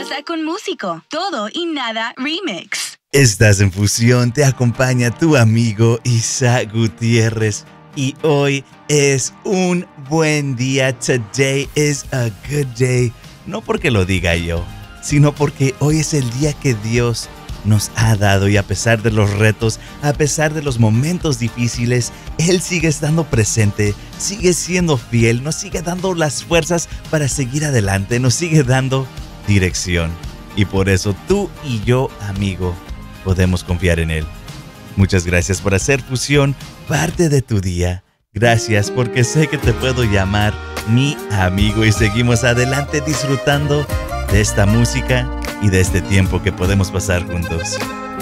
pasa con Músico? Todo y nada remix. Estás en Fusión, te acompaña tu amigo Isaac Gutiérrez. Y hoy es un buen día. Today is a good day. No porque lo diga yo, sino porque hoy es el día que Dios nos ha dado. Y a pesar de los retos, a pesar de los momentos difíciles, Él sigue estando presente, sigue siendo fiel, nos sigue dando las fuerzas para seguir adelante, nos sigue dando dirección. Y por eso tú y yo, amigo, podemos confiar en Él. Muchas gracias por hacer Fusión parte de tu día. Gracias porque sé que te puedo llamar mi amigo y seguimos adelante disfrutando de esta música y de este tiempo que podemos pasar juntos.